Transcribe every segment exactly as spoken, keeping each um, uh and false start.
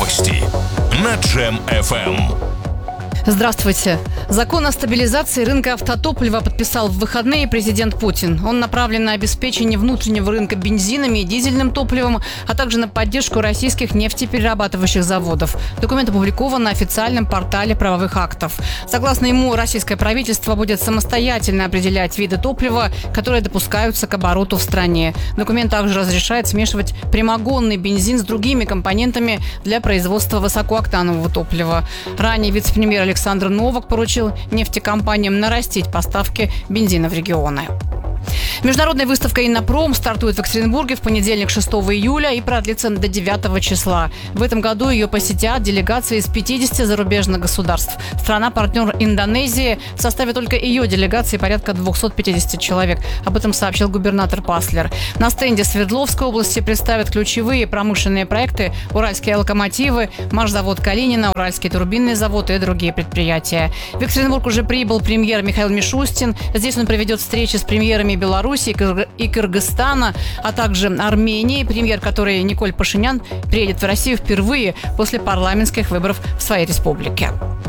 Новости на Джем эф эм. Здравствуйте. Закон о стабилизации рынка автотоплива подписал в выходные президент Путин. Он направлен на обеспечение внутреннего рынка бензином и дизельным топливом, а также на поддержку российских нефтеперерабатывающих заводов. Документ опубликован на официальном портале правовых актов. Согласно ему, российское правительство будет самостоятельно определять виды топлива, которые допускаются к обороту в стране. Документ также разрешает смешивать прямогонный бензин с другими компонентами для производства высокооктанового топлива. Ранее вице-премьер Александр Новак поручил нефтекомпаниям нарастить поставки бензина в регионы. Международная выставка «Иннопром» стартует в Екатеринбурге в понедельник, шестого июля, и продлится до девятого числа. В этом году ее посетят делегации из пятидесяти зарубежных государств. Страна-партнер Индонезии, в составе только ее делегации порядка двухсот пятидесяти человек. Об этом сообщил губернатор Паслер. На стенде Свердловской области представят ключевые промышленные проекты: уральские локомотивы, машзавод Калинина, уральский турбинный завод и другие предприятия. В Екатеринбург уже прибыл премьер Михаил Мишустин. Здесь он проведет встречи с премьерами Беларуси и Кыргызстана, а также Армении. Премьер, который Николь Пашинян, приедет в Россию впервые после парламентских выборов в своей республике.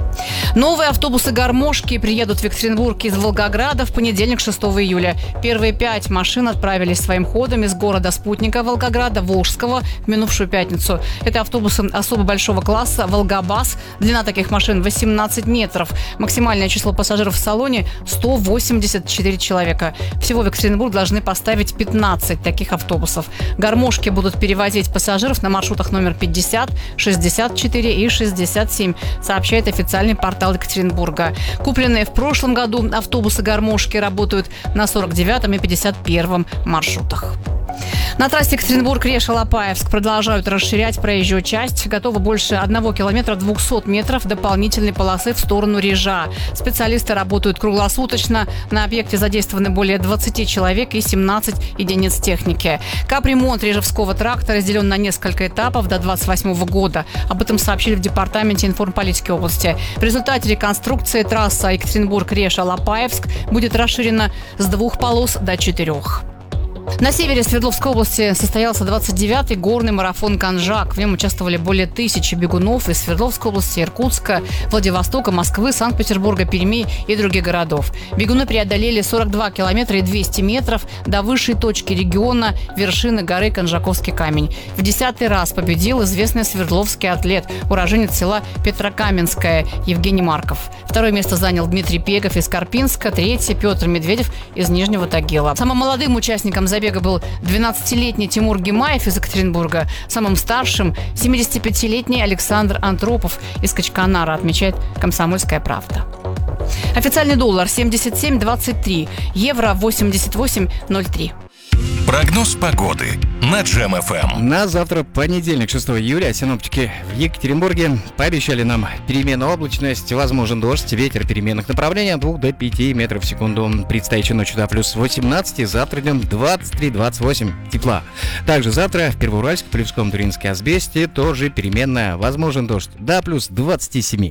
Новые автобусы-гармошки приедут в Екатеринбург из Волгограда в понедельник, шестого июля. Первые пять машин отправились своим ходом из города-спутника Волгограда, Волжского, в минувшую пятницу. Это автобусы особо большого класса «Волгабас». Длина таких машин восемнадцать метров. Максимальное число пассажиров в салоне – сто восемьдесят четыре человека. Всего в Екатеринбург должны поставить пятнадцать таких автобусов. Гармошки будут перевозить пассажиров на маршрутах номер пятьдесят, шестьдесят четыре и шестьдесят семь, сообщает официальный портал Екатеринбурга. Купленные в прошлом году автобусы-гармошки работают на сорок девятом и пятьдесят первом маршрутах. На трассе Екатеринбург-Реша-Лопаевск продолжают расширять проезжую часть. Готово больше одного километра двухсот метров дополнительной полосы в сторону Режа. Специалисты работают круглосуточно. На объекте задействованы более двадцати человек и семнадцать единиц техники. Капремонт Режевского тракта разделен на несколько этапов до двадцать восьмого года. Об этом сообщили в Департаменте информполитики области. В результате реконструкции трасса Екатеринбург-Реша-Лопаевск будет расширена с двух полос до четырех. На севере Свердловской области состоялся двадцать девятый горный марафон «Канжак». В нем участвовали более тысячи бегунов из Свердловской области, Иркутска, Владивостока, Москвы, Санкт-Петербурга, Перми и других городов. Бегуны преодолели сорок два километра и двести метров до высшей точки региона, вершины горы Канжаковский камень. В десятый раз победил известный свердловский атлет, уроженец села Петрокаменское Евгений Марков. Второе место занял Дмитрий Пегов из Карпинска, третье – Петр Медведев из Нижнего Тагила. Самым молодым участником забега был двенадцатилетний Тимур Гимаев из Екатеринбурга. Самым старшим – семидесятипятилетний Александр Антропов из Качканара, отмечает «Комсомольская правда». Официальный доллар семьдесят семь двадцать три, евро восемьдесят восемь ноль три. Прогноз погоды на Джем эф эм. На завтра, понедельник, шестого июля, синоптики в Екатеринбурге пообещали нам переменную облачность, возможен дождь, ветер переменных направлений от двух до пяти метров в секунду. Предстоящей ночью до плюс восемнадцать, завтра днем двадцать три двадцать восемь тепла. Также завтра в Первоуральске, Полевском, Туринске, Асбесте тоже переменная, возможен дождь до плюс двадцати семи.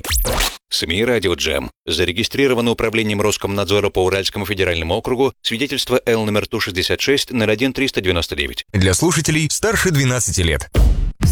СМИ «Радио Джем». Зарегистрировано управлением Роскомнадзора по Уральскому федеральному округу свидетельство Л номер Ту шестьдесят шесть ноль один триста девяносто девять. Для слушателей старше двенадцати лет.